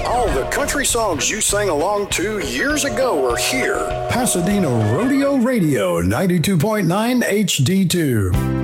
All the country songs you sang along to years ago are here. Pasadena Rodeo Radio 92.9 HD2.